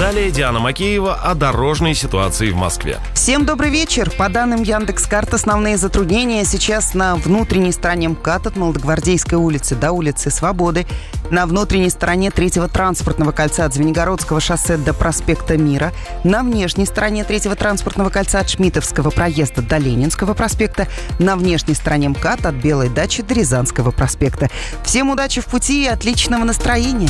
Далее Диана Макеева о дорожной ситуации в Москве. Всем добрый вечер. По данным Яндекс.Карт, основные затруднения сейчас на внутренней стороне МКАД от Молодогвардейской улицы до улицы Свободы, на внутренней стороне третьего транспортного кольца от Звенигородского шоссе до проспекта Мира, на внешней стороне третьего транспортного кольца от Шмидтовского проезда до Ленинского проспекта, на внешней стороне МКАД от Белой дачи до Рязанского проспекта. Всем удачи в пути и отличного настроения.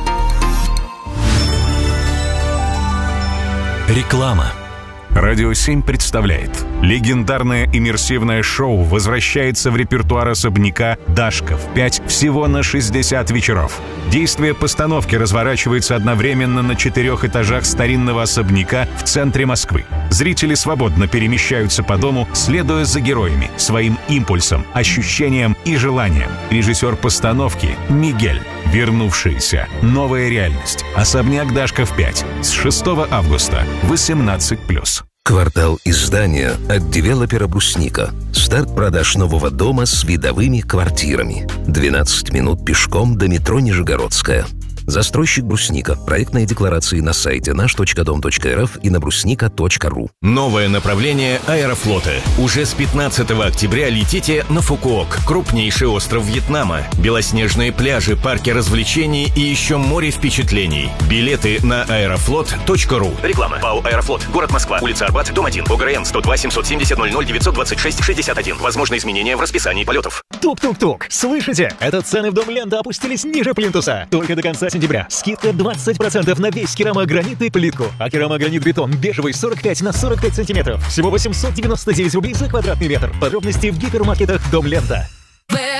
Реклама. Радио 7 представляет. Легендарное иммерсивное шоу возвращается в репертуар особняка «Дашка» в 5 всего на 60 вечеров. Действие постановки разворачивается одновременно на 4 этажах старинного особняка в центре Москвы. Зрители свободно перемещаются по дому, следуя за героями, своим импульсам, ощущениям и желаниям. Режиссер постановки Мигель. Вернувшаяся. Новая реальность. Особняк «Дашка» в 5. С 6 августа. 18+. Квартал издания от девелопера «Брусника». Старт продаж нового дома с видовыми квартирами. 12 минут пешком до метро Нижегородская. Застройщик «Брусника». Проектные декларации на сайте наш.дом.рф и на брусника.ру. Новое направление Аэрофлота. Уже с 15 октября летите на Фукуок, крупнейший остров Вьетнама. Белоснежные пляжи, парки развлечений и еще море впечатлений. Билеты на аэрофлот.ру. Реклама. ПАО «Аэрофлот». Город Москва. Улица Арбат, дом 1. ОГРН 102 770 00 926 61. Возможно изменения в расписании полетов. Тук-тук-тук. Слышите? Это цены в Дом Лента опустились ниже плинтуса. Только до конца сентября. Скидка 20% на весь керамогранит и плитку. А керамогранит-бетон бежевый 45 на 45 сантиметров. Всего 899 рублей за квадратный метр. Подробности в гипермаркетах Дом Лента.